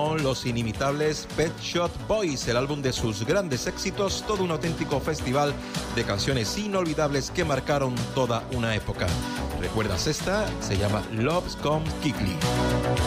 con los inimitables Pet Shop Boys, el álbum de sus grandes éxitos, todo un auténtico festival de canciones inolvidables que marcaron toda una época. ¿Recuerdas esta? Se llama Love Comes Quickly.